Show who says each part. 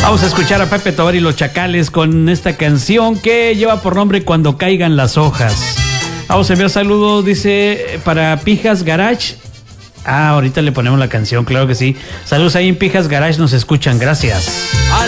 Speaker 1: Vamos a escuchar a Pepe Tobar y los Chacales con esta canción que lleva por nombre Cuando caigan las hojas. Vamos a enviar saludos, dice, para Pijas Garage. Ahorita le ponemos la canción, claro que sí. Saludos ahí en Pijas Garage, nos escuchan, gracias.